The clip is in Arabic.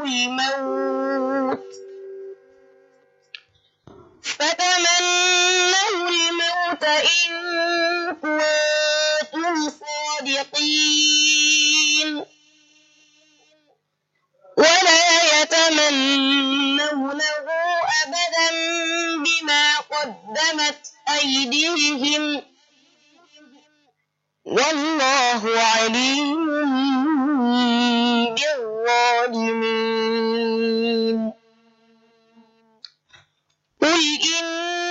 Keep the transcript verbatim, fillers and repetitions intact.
الموت فتمنوا الموت إن كنتم صادقين ولا يتمنونه أبدا بما قدمت أيديهم والله عليم بالظالمين قل إن